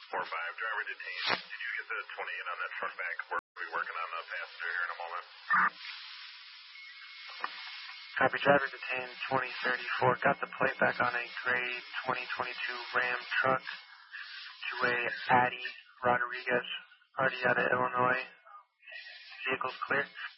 4-5, driver detained. Did you get the 28 on that short bank? We'll be working on the passenger here in a moment. Copy, driver detained 2034. Got the plate back on a gray 2022 Ram truck to a Addie Rodriguez, Artiata, Illinois. Vehicle's clear.